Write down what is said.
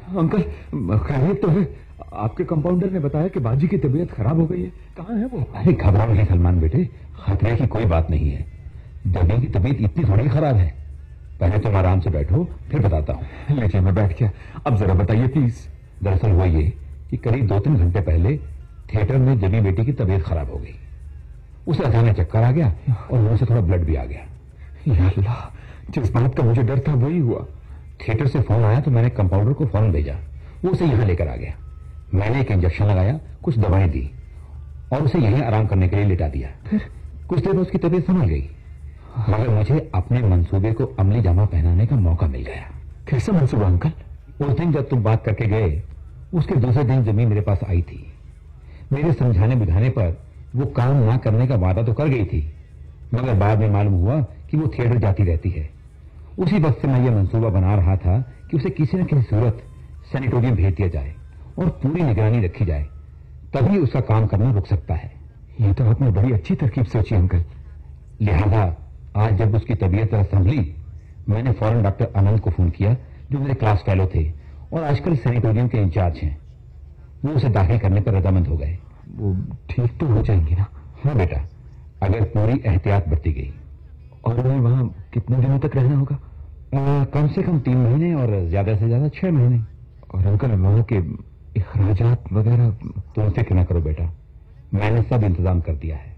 Uncle खैरियत तो है? आपके कंपाउंडर ने बताया कि बाजी की तबीयत खराब हो गई है, कहाँ है वो? अरे घबराओ नहीं सलमान बेटे, खतरे की कोई बात नहीं है। जबी की तबीयत इतनी थोड़ी खराब है। पहले तुम आराम से बैठो, फिर बताता हूँ। लीजिए मैं बैठ गया, अब जरा बताइए प्लीज। दरअसल हुआ ये कि करीब 2-3 घंटे पहले थिएटर में जबी बेटी की तबीयत खराब हो गई। उसे अचानक चक्कर आ गया और मुंह से थोड़ा ब्लड भी आ गया। या अल्लाह, जिस बात का मुझे डर था वही हुआ। थिएटर से फोन आया तो मैंने कंपाउंडर को फौरन भेजा, वो उसे यहाँ लेकर आ गया। मैंने एक इंजेक्शन लगाया, कुछ दवाएं दी और उसे यहीं आराम करने के लिए लिटा दिया। फिर कुछ देर उसकी तबीयत संभल गई, मगर मुझे अपने मंसूबे को अमली जामा पहनाने का मौका मिल गया। कैसा मंसूबा अंकल? उस दिन जब तुम बात करके गए, उसके दूसरे दिन जमी मेरे पास आई थी। मेरे समझाने बुझाने पर वो काम ना करने का वादा तो कर गई थी, मगर बाद में मालूम हुआ कि वो थिएटर जाती रहती है। उसी वक्त से मैं ये मंसूबा बना रहा था कि उसे किसी न किसी सूरत सैनिटोरियम भेज दिया जाए और पूरी निगरानी रखी जाए, तभी उसका काम करना रुक सकता है। ये तो आपने बड़ी अच्छी तरकीब सोची अंकल। लिहाजा आज जब उसकी तबीयत संभली, मैंने फौरन डॉक्टर आनंद को फोन किया, जो मेरे क्लास फेलो थे और आजकल सैनिटोरियम के इंचार्ज हैं। वो उसे दाखिल करने पर रजामंद हो गए। वो ठीक तो हो जाएंगे ना? हाँ बेटा, अगर पूरी एहतियात बरती गई। और मैं वहां कितने दिनों तक रहना होगा? कम से कम 3 महीने और ज्यादा से ज्यादा 6 महीने। और अंकल वहां के अखराजात वगैरह? तुम फिक्र न करो बेटा, मैंने सब इंतजाम कर दिया है।